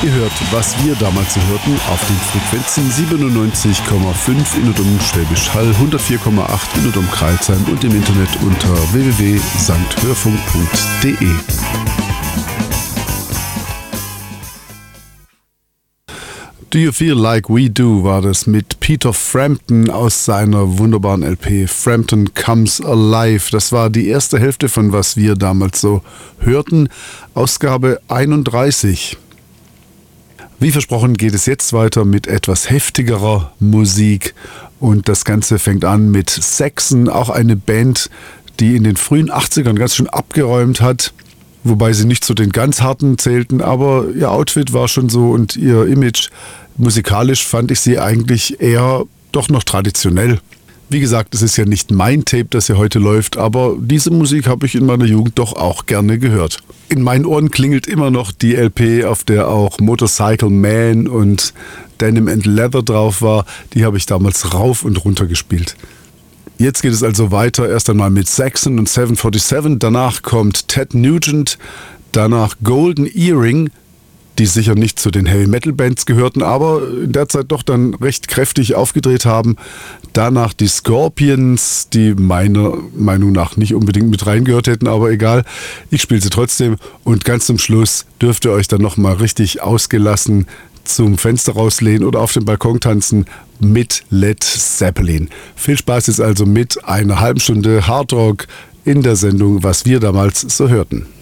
Ihr hört, was wir damals so hörten, auf den Frequenzen 97,5 in und um Schwäbisch Hall, 104,8 in und um Crailsheim und im Internet unter www.sankhörfunk.de. Do You Feel Like We Do war das mit Peter Frampton aus seiner wunderbaren LP Frampton Comes Alive. Das war die erste Hälfte von was wir damals so hörten, Ausgabe 31. Wie versprochen geht es jetzt weiter mit etwas heftigerer Musik und das Ganze fängt an mit Saxon, auch eine Band, die in den frühen 80ern ganz schön abgeräumt hat. Wobei sie nicht zu den ganz harten zählten, aber ihr Outfit war schon so und ihr Image. Musikalisch fand ich sie eigentlich eher doch noch traditionell. Wie gesagt, es ist ja nicht mein Tape, das hier heute läuft, aber diese Musik habe ich in meiner Jugend doch auch gerne gehört. In meinen Ohren klingelt immer noch die LP, auf der auch Motorcycle Man und Denim and Leather drauf war. Die habe ich damals rauf und runter gespielt. Jetzt geht es also weiter, erst einmal mit Saxon und 747, danach kommt Ted Nugent, danach Golden Earring, die sicher nicht zu den Heavy-Metal-Bands gehörten, aber in der Zeit doch dann recht kräftig aufgedreht haben. Danach die Scorpions, die meiner Meinung nach nicht unbedingt mit reingehört hätten, aber egal, ich spiele sie trotzdem. Und ganz zum Schluss dürft ihr euch dann nochmal richtig ausgelassen zum Fenster rauslehnen oder auf dem Balkon tanzen mit Led Zeppelin. Viel Spaß jetzt also mit einer halben Stunde Hardrock in der Sendung, was wir damals so hörten.